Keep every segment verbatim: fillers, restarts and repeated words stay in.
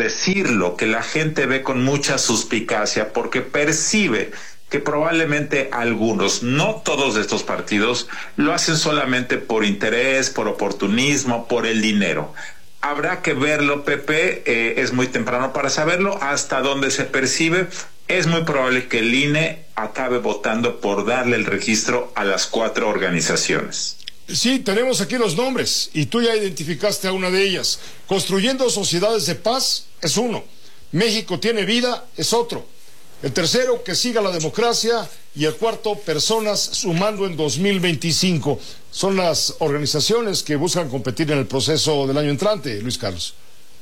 decirlo, que la gente ve con mucha suspicacia porque percibe que probablemente algunos, no todos de estos partidos, lo hacen solamente por interés, por oportunismo, por el dinero. Habrá que verlo, Pepe, eh, es muy temprano para saberlo, hasta donde se percibe. Es muy probable que el I N E acabe votando por darle el registro a las cuatro organizaciones. Sí, tenemos aquí los nombres, y tú ya identificaste a una de ellas. Construyendo Sociedades de Paz es uno. México Tiene Vida es otro. El tercero, Que Siga la Democracia, y el cuarto, Personas Sumando en dos mil veinticinco. Son las organizaciones que buscan competir en el proceso del año entrante, Luis Carlos.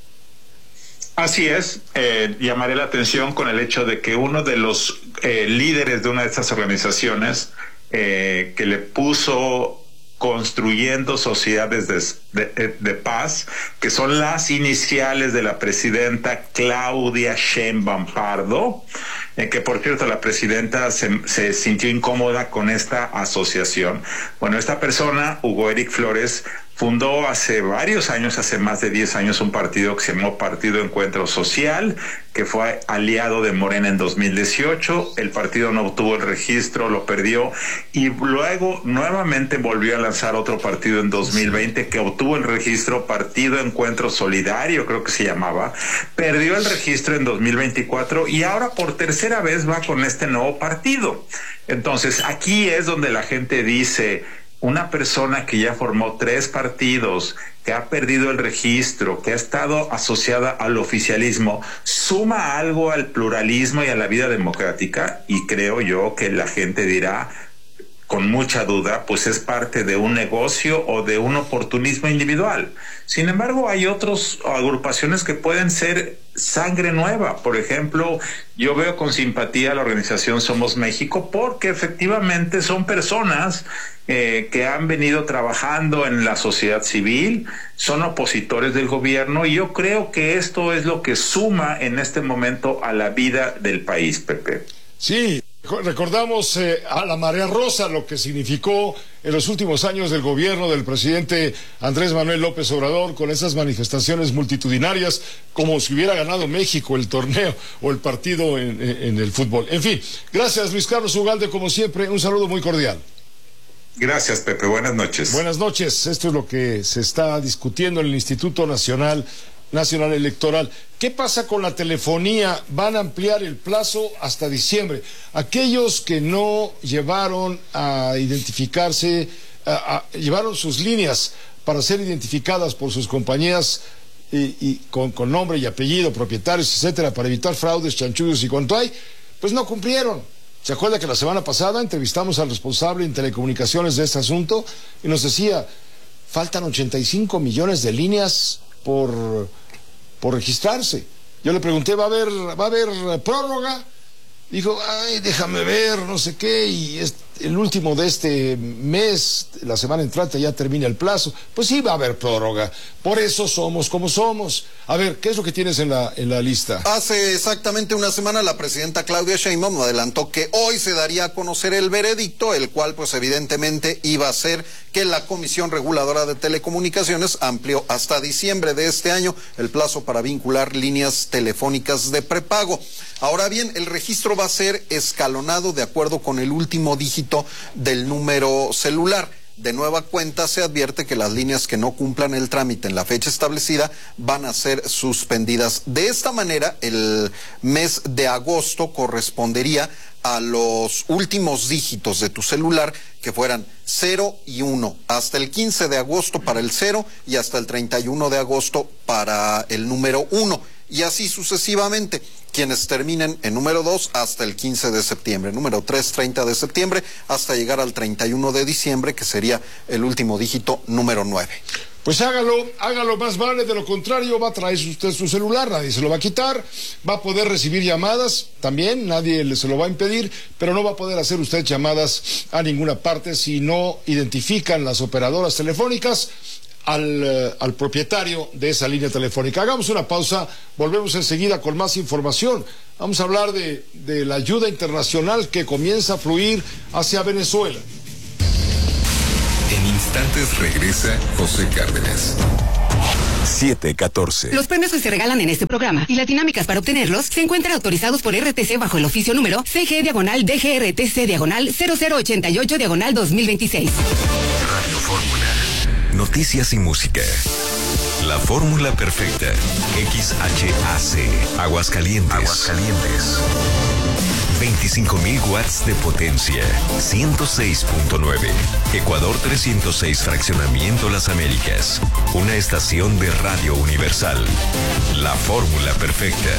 Así es, eh, llamaré la atención con el hecho de que uno de los eh, líderes de una de estas organizaciones eh, que le puso Construyendo Sociedades de, de, de Paz, que son las iniciales de la presidenta Claudia Sheinbaum Pardo, eh, que por cierto la presidenta se, se sintió incómoda con esta asociación. Bueno, esta persona, Hugo Eric Flores, fundó hace varios años, hace más de diez años, un partido que se llamó Partido Encuentro Social, que fue aliado de Morena en dos mil dieciocho. El partido no obtuvo el registro, lo perdió, y luego nuevamente volvió a lanzar otro partido en dos mil veinte que obtuvo el registro, Partido Encuentro Solidario, creo que se llamaba. Perdió el registro en dos mil veinticuatro y ahora por tercera vez va con este nuevo partido. Entonces, aquí es donde la gente dice: una persona que ya formó tres partidos, que ha perdido el registro, que ha estado asociada al oficialismo, ¿suma algo al pluralismo y a la vida democrática? Y creo yo que la gente dirá, con mucha duda, pues es parte de un negocio o de un oportunismo individual. Sin embargo, hay otras agrupaciones que pueden ser sangre nueva. Por ejemplo, yo veo con simpatía a la organización Somos México, porque efectivamente son personas eh, que han venido trabajando en la sociedad civil, son opositores del gobierno, y yo creo que esto es lo que suma en este momento a la vida del país, Pepe. Sí, recordamos eh, a la Marea Rosa, lo que significó en los últimos años del gobierno del presidente Andrés Manuel López Obrador, con esas manifestaciones multitudinarias, como si hubiera ganado México el torneo o el partido en, en, en el fútbol. En fin, gracias Luis Carlos Ugalde, como siempre, un saludo muy cordial. Gracias, Pepe, buenas noches. Buenas noches, esto es lo que se está discutiendo en el Instituto Nacional Nacional Electoral. ¿Qué pasa con la telefonía? Van a ampliar el plazo hasta diciembre. Aquellos que no llevaron a identificarse, a, a, llevaron sus líneas para ser identificadas por sus compañías y, y con, con nombre y apellido, propietarios, etcétera, para evitar fraudes, chanchullos y cuanto hay, pues no cumplieron. ¿Se acuerda que la semana pasada entrevistamos al responsable en telecomunicaciones de este asunto y nos decía, faltan ochenta y cinco millones de líneas por, por registrarse? Yo le pregunté, ¿va a haber, va a haber prórroga? Dijo, ay, déjame ver, no sé qué, y es, el último de este mes, la semana entrante, ya termina el plazo. Pues sí va a haber prórroga, por eso somos como somos. A ver, ¿qué es lo que tienes en la, en la lista? Hace exactamente una semana la presidenta Claudia Sheinbaum adelantó que hoy se daría a conocer el veredicto, el cual pues evidentemente iba a ser que la Comisión Reguladora de Telecomunicaciones amplió hasta diciembre de este año el plazo para vincular líneas telefónicas de prepago. Ahora bien, el registro va a ser escalonado de acuerdo con el último dígito del número celular. De nueva cuenta, se advierte que las líneas que no cumplan el trámite en la fecha establecida van a ser suspendidas. De esta manera, el mes de agosto correspondería a los últimos dígitos de tu celular, que fueran cero y uno, hasta el quince de agosto para el cero y hasta el treinta y uno de agosto para el número uno. Y así sucesivamente, quienes terminen en número dos hasta el quince de septiembre, número tres, treinta de septiembre, hasta llegar al treinta y uno de diciembre, que sería el último dígito, número nueve. Pues hágalo, hágalo más vale, de lo contrario va a traer usted su celular, nadie se lo va a quitar, va a poder recibir llamadas también, nadie le se lo va a impedir, pero no va a poder hacer usted llamadas a ninguna parte si no identifican las operadoras telefónicas Al, uh, al propietario de esa línea telefónica. Hagamos una pausa, volvemos enseguida con más información. Vamos a hablar de, de la ayuda internacional que comienza a fluir hacia Venezuela. En instantes regresa José Cárdenas. siete catorce. Los premios que se regalan en este programa y las dinámicas para obtenerlos se encuentran autorizados por R T C bajo el oficio número C G diagonal D G R T C diagonal cero cero ochenta y ocho diagonal dos mil veintiséis. Radio Fórmula. Noticias y música. La fórmula perfecta. X H A C. Aguascalientes. Aguascalientes. veinticinco mil watts de potencia. ciento seis punto nueve. Ecuador trescientos seis Fraccionamiento Las Américas. Una estación de Radio Universal. La fórmula perfecta.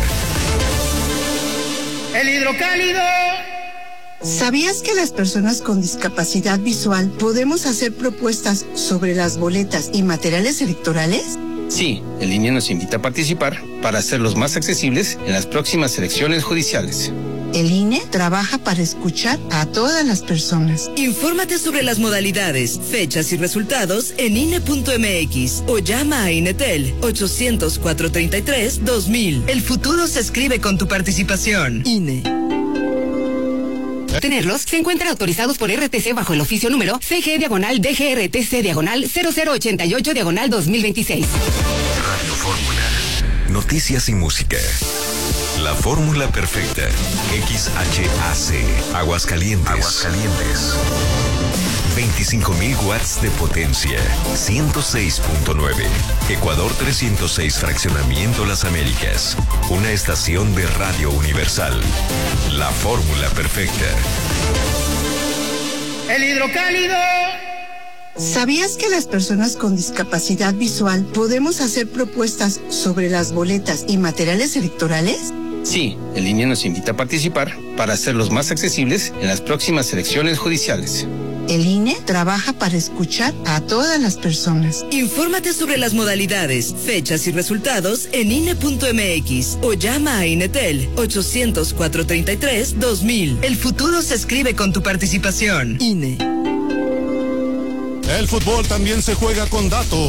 El hidrocálido. ¿Sabías que las personas con discapacidad visual podemos hacer propuestas sobre las boletas y materiales electorales? Sí, el I N E nos invita a participar para hacerlos más accesibles en las próximas elecciones judiciales. El I N E trabaja para escuchar a todas las personas. Infórmate sobre las modalidades, fechas y resultados en I N E punto M X o llama a Inetel ochocientos, cuatrocientos treinta y tres, dos mil. El futuro se escribe con tu participación. I N E. Tenerlos se encuentran autorizados por R T C bajo el oficio número C G diagonal D G R T C diagonal cero cero ochenta y ocho diagonal dos mil veintiséis. Radio Fórmula. Noticias y música. La fórmula perfecta. X H A C. Aguascalientes. Aguascalientes. veinticinco mil watts de potencia. ciento seis punto nueve. Ecuador trescientos seis Fraccionamiento Las Américas. Una estación de Radio Universal. La fórmula perfecta. El hidrocálido. ¿Sabías que las personas con discapacidad visual podemos hacer propuestas sobre las boletas y materiales electorales? Sí, el I N E nos invita a participar para hacerlos más accesibles en las próximas elecciones judiciales. El I N E trabaja para escuchar a todas las personas. Infórmate sobre las modalidades, fechas y resultados en I N E punto M X o llama a Inetel ochocientos, cuatrocientos treinta y tres, dos mil. El futuro se escribe con tu participación. I N E. El fútbol también se juega con datos.